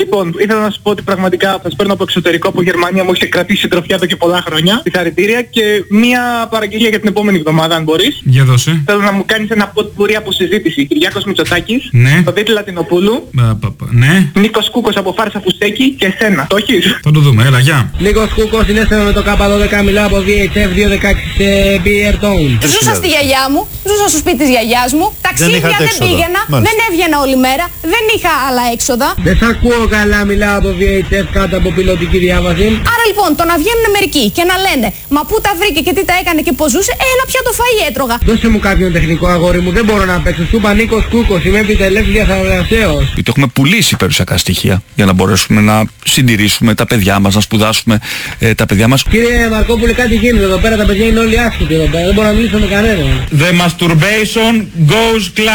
Λοιπόν, ήθελα να σου πω ότι πραγματικά θα παίρνω από εξωτερικό, από Γερμανία, μου έχει κρατήσει συντροφιά εδώ και πολλά χρόνια. Συγχαρητήρια και μία παραγγελία για την επόμενη εβδομάδα, αν μπορείς. Για δώσε. Θέλω να μου κάνεις ένα ποτπουρί από συζήτηση. Κυριάκος Μητσοτάκης, ναι. Θοδήτη Λατινοπούλου, ναι. Νίκος Κούκος από Φάρσα Φουστέκη και εσένα. Το έχεις? Θα το δούμε, έλα, γεια. Νίκος Κούκος, συνέστημα με το K12, μιλάω από VHF 216 σε Beer Town. Ζούσα στη γιαγιά μου, ζούσα στο σπίτι της γιαγιάς μου, ταξίδια δεν πήγαινα, δεν έβγαινα όλη μέρα, δεν είχα άλλα έξοδα. Δεν σ' ακούω καλά, μιλάω από VHF κάτω από πιλωτική διάβαση. Άρα λοιπόν, το να βγαίνουν μερικοί και να λένε μα πού τα βρήκε και τι τα έκανε και πώς ζούσε, ένα πια το φαΐ έτρωγα. Δώσε μου κάποιον τεχνικό, αγόρι μου, δεν μπορώ να παίξω. Σου είπα Νίκος Κούκος, είμαι επιτελέστης διαθαλασσέως. Γιατί έχουμε πουλήσει περιουσιακά στοιχεία για να μπορέσουμε να συντηρήσουμε τα παιδιά μας, να σπουδάσουμε τα παιδιά μας. Κύριε Μαρκόπουλε, κάτι γίνεται εδώ πέρα, τα παιδιά είναι όλοι άσχετοι εδώ πέρα, δεν μπορώ να μιλήσω με κανέναν. The masturbation goes club.